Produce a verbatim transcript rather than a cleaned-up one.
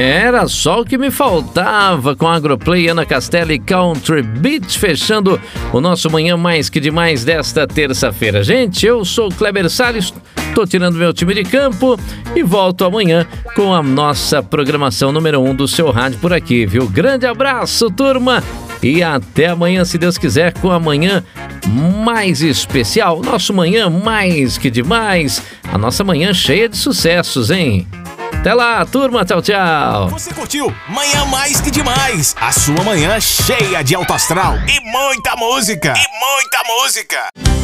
Era só o que me faltava com a Agroplay, Ana Castela e Country Beat, fechando o nosso Manhã Mais Que Demais desta terça-feira. Gente, eu sou o Kleber Salles, tô tirando meu time de campo e volto amanhã com a nossa programação número um do seu rádio por aqui, viu? Grande abraço, turma, e até amanhã, se Deus quiser, com a manhã mais especial, nosso Manhã Mais Que Demais, a nossa manhã cheia de sucessos, hein? Até lá, turma, tchau, tchau. Você curtiu Manhã Mais Que Demais, a sua manhã cheia de alto astral e muita música, e muita música.